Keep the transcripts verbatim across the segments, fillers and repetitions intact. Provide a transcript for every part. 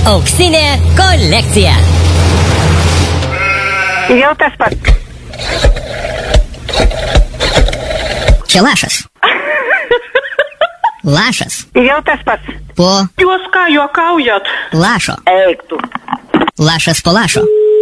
Auksinė kolekcija. Jau tas pats. Čia lašas. Lašas. Jau tas pats. Po Jūs ką, juokaujat? lašo. Eik tu. Lašas po lašo.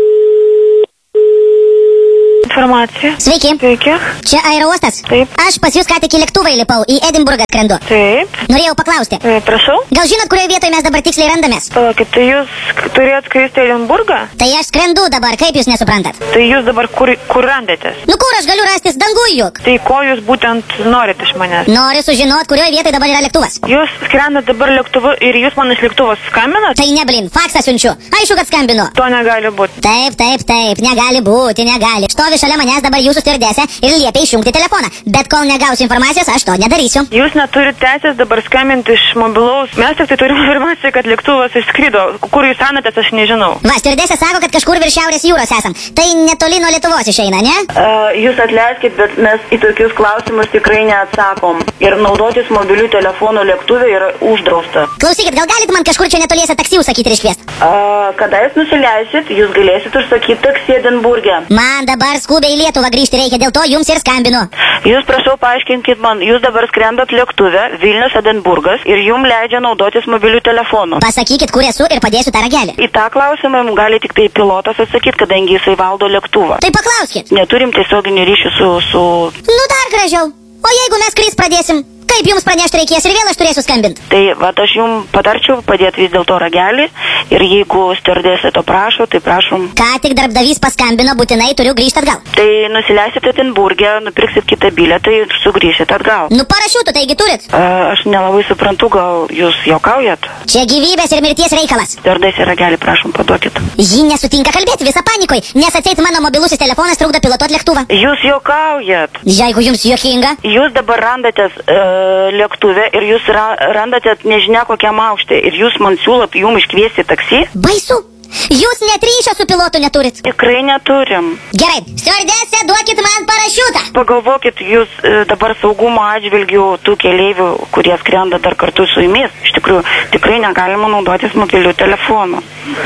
Informacija. Sveiki. Sveiki. Čia aerouostas? Taip. Aš pas jūs ką tik į lėktuvą įlipau, į Edinburgą skrendu. Taip. Norėjau paklausti. E, prašau. Gal žinot, kurioje vietoje mes dabar tiksliai randamės? Palaukit, tai jūs turėjot skristi į Edinburgą? Tai aš skrendu dabar, kaip jūs nesuprantat? Tai jūs dabar kur, kur randatės? Nu kur aš galiu rastis dangui juk? Tai ko jūs būtent norit iš manęs? Noriu sužinot, kurioje vietoje dabar yra lėktuvas. Jūs skrendat dabar lėktuvu ir jūs man iš lėktuvo skambinat? Tai ne, blin, faksą siunčiu. Aišku, kad skambinu. To negali būti. Taip, taip, taip, negali būti, negali. Stovi šalia manęs dabar jūsų stirdesė ir liepia išjungti telefoną. Bet kol negausiu informacijos, aš to nedarysiu. Jūs neturite teisės dabar skambinti iš mobilaus. Mes tik tai turime informaciją, kad lėktuvas išskrido. Kur jūs randatės, aš nežinau. Va, stirdesė sako, kad kažkur virš Šiaurės jūros esam. Tai netoli nuo Lietuvos išeina, ne? Uh, jūs atleiskit, bet mes į tokius klausimus tikrai neatsakom. Ir naudotis mobilių telefonų lėktuvė yra uždrausta. Klausykit, gal galit man kažkur čia netoliese taksi užsakyti ir iškviest? Uh, kada jūs nusileisit, jūs galėsit užsakyti taksi Edinburgė. Man dabar skubiai į Lietuvą grįžti reikia, dėl to jums ir skambinu. Jūs prašau paaiškinkit man, jūs dabar skrendat lėktuvę Vilnius Edinburgas ir jums leidžia naudotis mobilių telefonų. Pasakykit, kur esu ir padėsiu tą ragelį. Į tą klausimą jums gali tik tai pilotas atsakyti, kadangi jisai valdo lėktuvą. Tai paklauskit. Neturim tiesioginių ryšių su, su... Nu dar gražiau. O jeigu mes skris pradėsim, kaip jums pranešti reikės ir vėl aš turėsiu skambinti? Tai vat aš jums patarčiau padėti vis dėlto ragelį ir jeigu stirdesė to prašo, tai prašom. Ką tik darbdavys paskambino, būtinai turiu grįžti atgal. Tai nusileisit Edinburgė, nupirksit kitą bilietą ir sugrįšit atgal. Nu parašiutų, taigi turit? A, aš nelabai suprantu, gal jūs juokaujat? Čia gyvybės ir mirties reikalas. Stirdesė ragelį, prašom, paduokit. Ji nesutinka kalbėti, visa panikoj, nes atseit mano mobilusis telefonas trukdo pilotuoti lėktuvą. Jūs juokaujat. Jeigu jums juokinga. Jūs dabar randatės e, lėktuvę ir jūs ra, randatės nežinia kokiam aukštį ir jūs man siūlot jum iškviesti taksi? Baisu. Jūs net ryšio su pilotu neturit. Tikrai neturim. Gerai, stiordesė, duokit man parašiutą. Pagalvokit, jūs e, dabar saugumo atžvilgių tų keleivių, kurie skrenda dar kartu su jumis, iš tikrųjų tikrai negalima naudotis mobilių telefonų.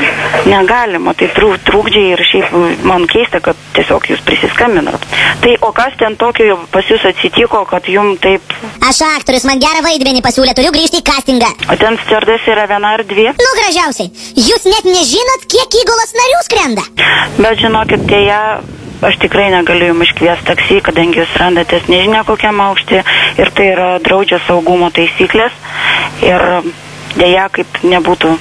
Negalima, tai trūk, trūkdžiai ir šiaip man keista, kad tiesiog jūs prisiskambinat. Tai o kas ten tokio pas jūs atsitiko, kad jum taip... Aš aktorius, man gerą vaidmenį pasiūlė, turiu grįžti į castingą. O ten stiordesė yra viena ar dvi? Nu gražiausiai, jūs net nežinot, kiek įgulos narių skrenda. Bet žinokit, dėja, aš tikrai negaliu jums iškviesti taksi, kadangi jūs randatės nežinia kokiam aukštį ir tai yra draudžia saugumo taisyklės ir dėja, kaip nebūtų,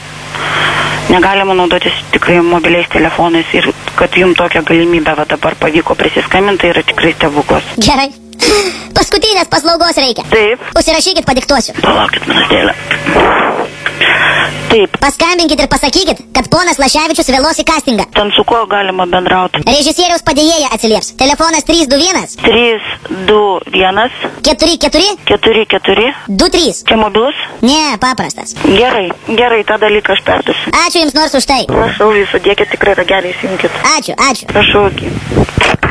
negalima naudotis tikrai mobiliais telefonais ir kad jums tokią galimybę va dabar pavyko prisiskambinti, tai yra tikrai stebuklas. Gerai. Paskutinės paslaugos reikia. Taip. Užsirašykit, padiktuosiu. Palaukit minutėlę. Taip. Paskambinkit ir pasakykit, kad ponas Laševičius vėlos į castingą. Ten su kuo galima bendrauti? Režisieriaus padėjėja atsilieps. Telefonas trys du vienas. trys du vienas. keturi keturi. keturi keturi. du trys. Čia mobilus? Ne, paprastas. Gerai, gerai, tą dalyką aš perduosiu. Ačiū jums nors už tai. Prašau, jūs sudėkit tikrai ragelį, įsijunkit. Ačiū, ačiū. Prašau, okay.